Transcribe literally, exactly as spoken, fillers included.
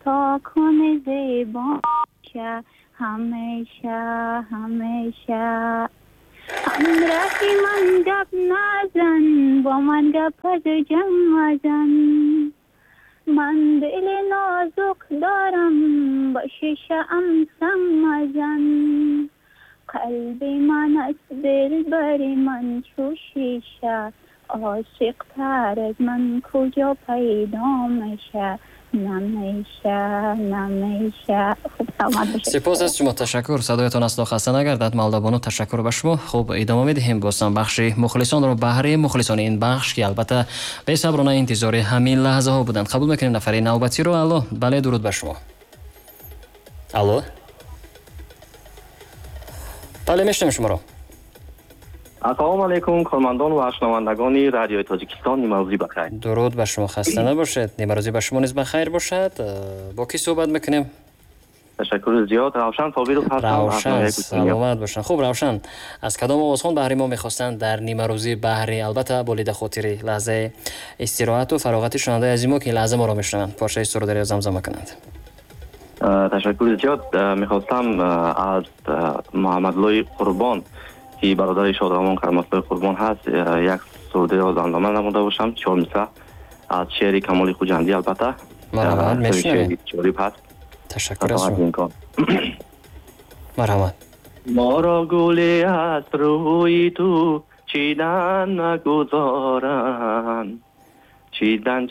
تا کنه زیبا شه همیشه همیشه. همراهی من گپ نزن با من گپ از جمع مزن. من دل نازک دارم با شیشه ام سم مزن. قلبی من از دل بری من چو شیشه. عاشق تر از من کجا پیدا میشه نمیشه نمیشه. خوب سلامت باشید. سپاس از شما. تشکر. صدایتان اصلا خسته نگردد مولدابانو. تشکر به شما. خوب ادامه میدهیم. بازم بخش مخلصان رو بهره مخلصان این بخش که البته به صبرانه انتظار همین لحظه ها بودند قبول میکنیم. نفر نوبتی رو. الو. بله درود بر شما. الو. بله میشنم شما رو. السلام علیکم کارمندان و شنوندگان رادیوی تاجیکستان. نیمروزی بخیر. درود بر شما. خسته نباشید. نیمروزی بر شما نیز بخیر باشد. با کی صحبت میکنیم؟ تشکر زیاد. روشن صابر هستم. روشن سلامت باشن. خوب روشن. از کدام آوازخوان بهری ما میخواستند در نیمروزی بهری البته با لید خاطری لحظه استراحت و فراغت شنونده از ما که لحظه ما را میشنوند پارچه سرود دری زمزمه کنند. تشکر زیاد. میخواستم از محمد لوی قربان که برادر شادرمان کرمسلوی قربان هست یک سروده را زمزمه نموده باشم. چهار مصرع از شعر کمال خوجندی البته. مرحبا میشنویم. شعری هست. تشکر از شما. مرحبا. ما را گلی از روی تو چیدن نگذارن. چیدن